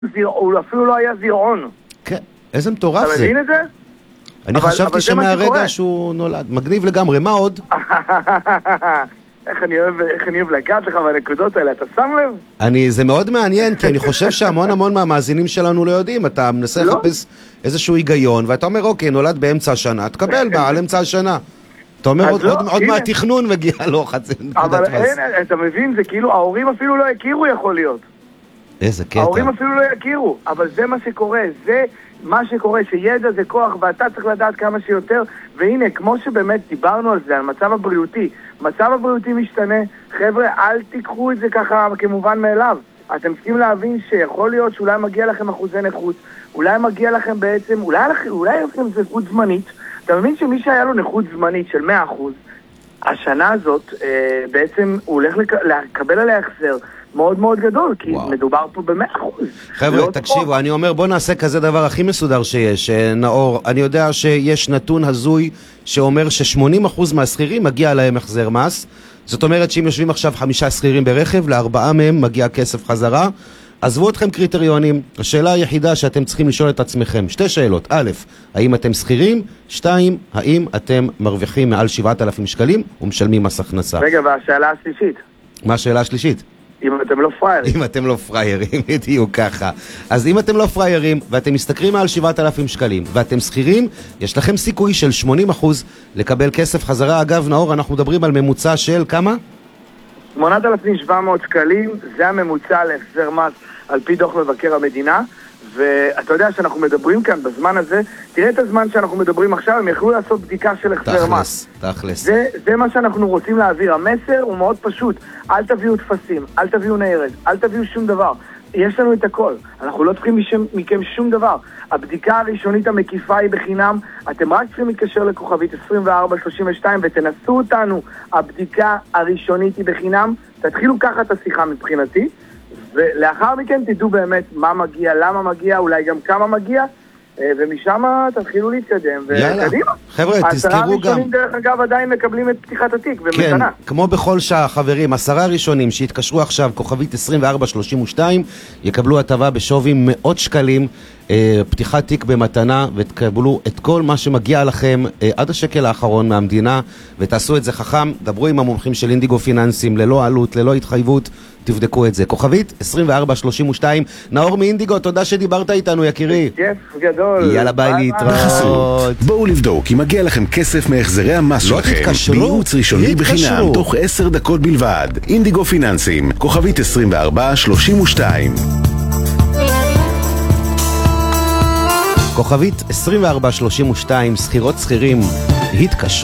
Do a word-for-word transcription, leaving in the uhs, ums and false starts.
הוא אפילו לא היה זירעון. כן, איזה מטורף זה. אתה מבין את זה? אני חשבתי שמהרגע שהוא נולד. מגניב לגמרי, מה עוד? איך אני אוהב, איך אני אוהב לגעת לך בנקודות האלה, אתה שם לב? אני, זה מאוד מעניין, כי אני חושב שהמון המון מהמאזינים שלנו לא יודעים. אתה מנסה לחפש איזשהו היגיון, ואתה אומר, אוקיי, נולד באמצע השנה, תקבל בה על אמצע השנה. אתה אומר, עוד מהתכנון מגיע לו חצי נקודת פס. אבל אין, אתה מבין, זה כאילו, ההורים אפילו לא הכירו יכול להיות. איזה קטע. ההורים אפילו לא יכירו, אבל זה מה שקורה, זה מה שקורה, שידע זה כוח, ואתה צריך לדעת כמה שיותר, והנה, כמו שבאמת דיברנו על זה, על מצב הבריאותי, מצב הבריאותי משתנה, חבר'ה, אל תיקחו את זה ככה כמובן מאליו. אתם צריכים להבין שיכול להיות שאולי מגיע לכם אחוזי נכות, אולי מגיע לכם בעצם, אולי, אולי לכם זה נכות זמנית. אתה מבין שמי שהיה לו נכות זמנית של מאה אחוז, השנה הזאת אה, בעצם הוא הולך לק... לקבל עליה החזר מאוד מאוד גדול, כי וואו. מדובר פה ב-מאה אחוז. חבר'ה, תקשיבו, פה. אני אומר, בוא נעשה כזה דבר הכי מסודר שיש, נאור. אני יודע שיש נתון הזוי שאומר ש-שמונים אחוז מהשכירים מגיע להם החזר מס. זאת אומרת שאם יושבים עכשיו חמישה שכירים ברכב, לארבעה מהם מגיע כסף חזרה. עזבו אתכם קריטריונים. השאלה היחידה שאתם צריכים לשאול את עצמכם, שתי שאלות. א', האם אתם שכירים? שתיים, האם אתם מרוויחים מעל שבעת אלפים שקלים ומשלמים מס הכנסה? רגע, והשאלה השלישית? מה השאלה השלישית? אם אתם לא פריירים. אם אתם לא פריירים, בדיוק ככה. אז אם אתם לא פריירים ואתם משתכרים מעל שבעת אלפים שקלים ואתם שכירים, יש לכם סיכוי של שמונים אחוז לקבל כסף חזרה. אגב, נאור, אנחנו מדברים על ממוצע של כמה? שמונת אלפים שבע מאות שקלים, זה הממוצע להחזר מס על פי דוח מבקר המדינה. ואתה יודע שאנחנו מדברים כאן בזמן הזה, תראה את הזמן שאנחנו מדברים עכשיו, הם יכלו לעשות בדיקה של החזר מס. תכלס, תכלס. זה, זה מה שאנחנו רוצים להעביר. המסר הוא מאוד פשוט. אל תביאו תפסים, אל תביאו ניירת, אל תביאו שום דבר. יש לנו את הכל. אנחנו לא צריכים משם, מכם שום דבר. הבדיקה הראשונית המקיפה היא בחינם. אתם רק צריכים להתקשר לכוכבית עשרים וארבע שלושים ושתיים ותנסו אותנו. הבדיקה הראשונית היא בחינם. תתחילו ככה את השיחה מבחינתי. ולאחר מכן תדעו באמת מה מגיע, למה מגיע, אולי גם כמה מגיע, ומשם תתחילו להתקדם. יאללה, חבר'ה, תזכרו גם. עשרה ראשונים דרך אגב עדיין מקבלים את פתיחת התיק במתנה. כן, כמו בכל שעה, חברים, עשרה ראשונים שהתקשרו עכשיו, כוכבית עשרים וארבע שלושים ושתיים, יקבלו הטבה בשווי מאות שקלים, פתיחת תיק במתנה, ותקבלו את כל מה שמגיע לכם עד השקל האחרון מהמדינה, ותעשו את זה חכם. דברו עם המומחים של אינדיגו פיננסים, ללא עלות, ללא התחייבות, תבדקו את זה. כוכבית עשרים וארבע שלושים ושתיים. נאור מאינדיגו, תודה שדיברת איתנו, יקירי. כיף גדול. יאללה, ביי, להתראות. בואו לבדוק אם מגיע לכם כסף מהחזרי המס שלכם. בייעוץ ראשוני בחינם תוך עשר דקות בלבד. אינדיגו פיננסים, כוכבית עשרים וארבע שלושים ושתיים. כוכבית עשרים וארבע שלושים ושתיים, שכירות שכירים, התקשרו.